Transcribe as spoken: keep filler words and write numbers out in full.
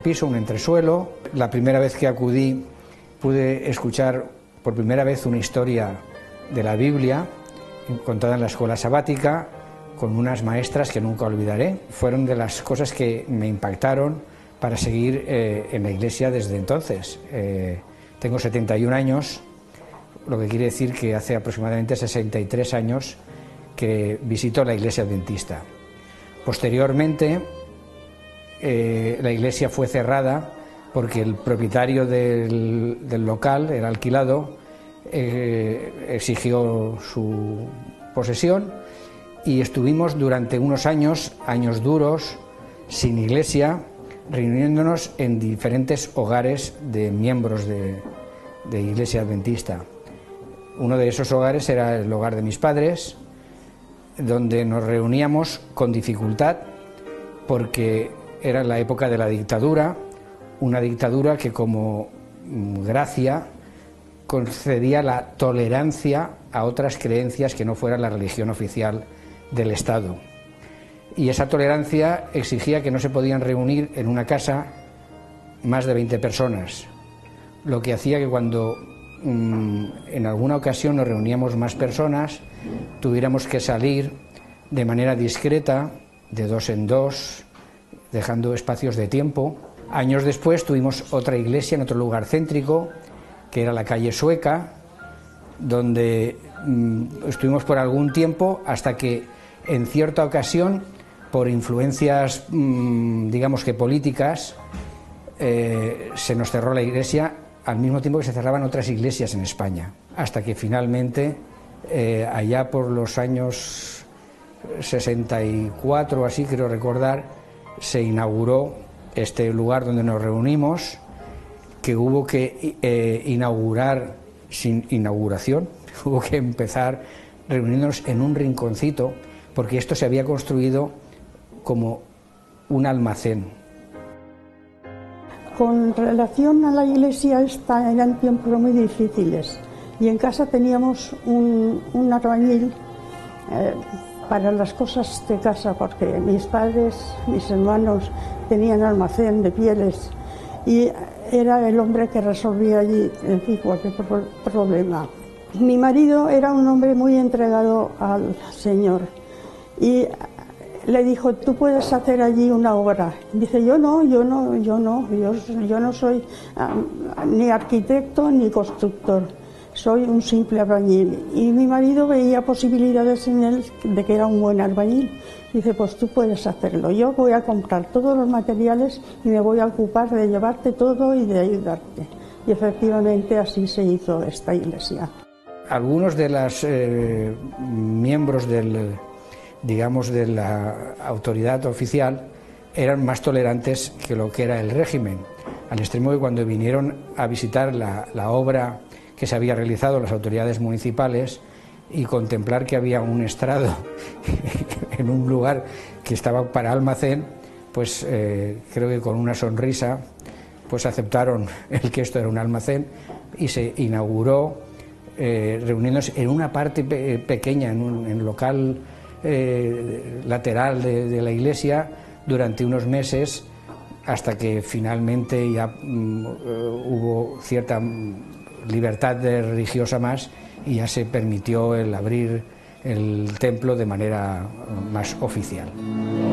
Piso, un entresuelo. La primera vez que acudí pude escuchar por primera vez una historia de la Biblia contada en la escuela sabática con unas maestras que nunca olvidaré. Fueron de las cosas que me impactaron para seguir eh, en la iglesia desde entonces. Eh, tengo setenta y un años, lo que quiere decir que hace aproximadamente sesenta y tres años que visito la iglesia adventista. Posteriormente, eh, la iglesia fue cerrada porque el propietario del, del local, era alquilado, eh, exigió su posesión y estuvimos durante unos años, años duros, sin iglesia, reuniéndonos en diferentes hogares de miembros de, de iglesia adventista. Uno de esos hogares era el hogar de mis padres, donde nos reuníamos con dificultad porque era la época de la dictadura, una dictadura que como gracia concedía la tolerancia a otras creencias que no fueran la religión oficial del Estado. Y esa tolerancia exigía que no se podían reunir en una casa más de veinte personas, lo que hacía que cuando mmm, en alguna ocasión nos reuníamos más personas, tuviéramos que salir de manera discreta, de dos en dos, dejando espacios de tiempo. Años después tuvimos otra iglesia en otro lugar céntrico, que era la calle Sueca, donde mmm, estuvimos por algún tiempo hasta que en cierta ocasión, por influencias mmm, digamos que políticas, eh, se nos cerró la iglesia al mismo tiempo que se cerraban otras iglesias en España, hasta que finalmente, eh, allá por los años sesenta y cuatro, así creo recordar, se inauguró este lugar donde nos reunimos, que hubo que eh, inaugurar sin inauguración, hubo que empezar reuniéndonos en un rinconcito, porque esto se había construido como un almacén. Con relación a la iglesia esta eran tiempos muy difíciles y en casa teníamos un, un albañil eh, para las cosas de casa, porque mis padres, mis hermanos tenían almacén de pieles y era el hombre que resolvía allí, en fin, cualquier problema. Mi marido era un hombre muy entregado al Señor y le dijo, tú puedes hacer allí una obra. Dice, yo no, yo no, yo no, yo, yo no soy um, ni arquitecto ni constructor, soy un simple albañil. Y mi marido veía posibilidades en él de que era un buen albañil. Dice, pues tú puedes hacerlo, yo voy a comprar todos los materiales y me voy a ocupar de llevarte todo y de ayudarte. Y efectivamente así se hizo esta iglesia. Algunos de los eh, miembros del, digamos, de la autoridad oficial eran más tolerantes que lo que era el régimen, al extremo que cuando vinieron a visitar la, la obra que se había realizado las autoridades municipales y contemplar que había un estrado en un lugar que estaba para almacén, pues eh, creo que con una sonrisa pues aceptaron el que esto era un almacén y se inauguró eh, reuniéndose en una parte pe pequeña, en un en local eh, lateral de, de la iglesia durante unos meses, hasta que finalmente ya mm, hubo cierta libertad de religiosa más y ya se permitió el abrir el templo de manera más oficial.